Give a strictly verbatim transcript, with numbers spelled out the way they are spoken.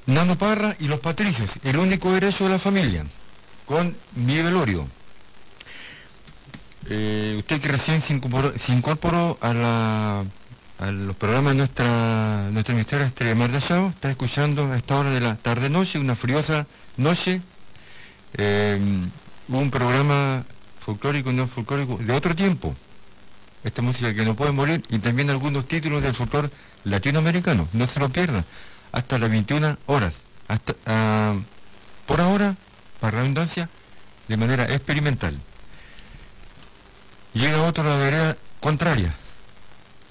Nano Parra y los Patricios, el único derecho de la familia, con mi velorio. Eh, usted que recién se incorporó, se incorporó a, la, a los programas de nuestra, nuestra emisora Estrella Mar de Chao, está escuchando a esta hora de la tarde-noche, una friosa noche, eh, un programa folclórico, no folclórico, de otro tiempo. Esta música que no puede morir, y también algunos títulos del folclore latinoamericano, no se lo pierda, hasta las veintiuna horas, hasta uh, por ahora, para redundancia, de manera experimental. Llega otro a la vereda contraria,